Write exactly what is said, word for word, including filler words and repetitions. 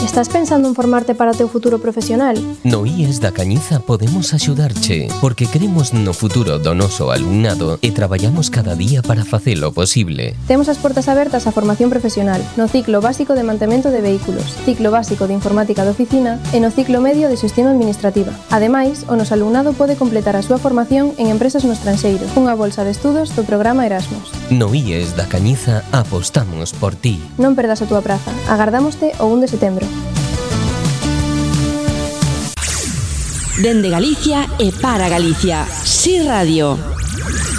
Estás pensando en formarte para o teu futuro profesional? No I E S da Cañiza podemos axudarche, porque queremos no futuro do noso alumnado e traballamos cada día para facelo posible. Temos as portas abertas á formación profesional no ciclo básico de mantemento de vehículos, ciclo básico de informática de oficina e no ciclo medio de xestión administrativa. Ademais, o noso alumnado pode completar a súa formación en empresas no estranxeiro, cunha bolsa de estudos do programa Erasmus. No I E S da Cañiza apostamos por ti. Non perdas a túa praza. Agardámoste o un de setembro. Dende Galicia e para Galicia. Si Radio.